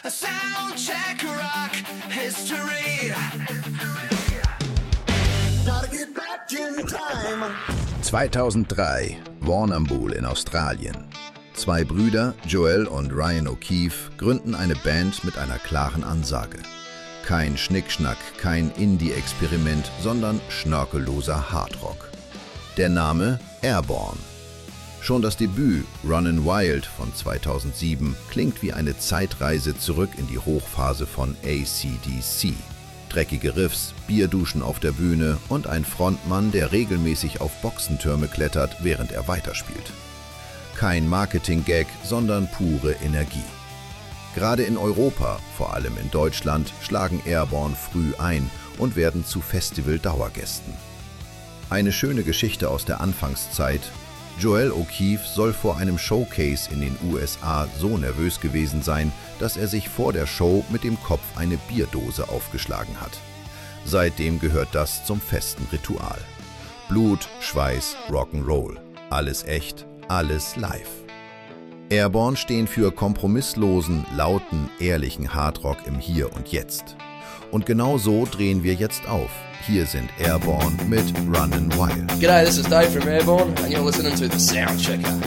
Soundcheck Rock History. 2003, Warrnambool in Australien. Zwei Brüder, Joel und Ryan O'Keefe, gründen eine Band mit einer klaren Ansage. Kein Schnickschnack, kein Indie-Experiment, sondern schnörkelloser Hardrock. Der Name Airborne. Schon das Debüt Runnin' Wild von 2007 klingt wie eine Zeitreise zurück in die Hochphase von AC/DC. Dreckige Riffs, Bierduschen auf der Bühne und ein Frontmann, der regelmäßig auf Boxentürme klettert, während er weiterspielt. Kein Marketing-Gag, sondern pure Energie. Gerade in Europa, vor allem in Deutschland, schlagen Airborne früh ein und werden zu Festival-Dauergästen. Eine schöne Geschichte aus der Anfangszeit: Joel O'Keefe soll vor einem Showcase in den USA so nervös gewesen sein, dass er sich vor der Show mit dem Kopf eine Bierdose aufgeschlagen hat. Seitdem gehört das zum festen Ritual. Blut, Schweiß, Rock'n'Roll. Alles echt, alles live. Airborne stehen für kompromisslosen, lauten, ehrlichen Hardrock im Hier und Jetzt. Und genau so drehen wir jetzt auf. Hier sind Airborne mit Runnin' Wild. G'day, this is Dave from Airborne and you're listening to The Soundchecker.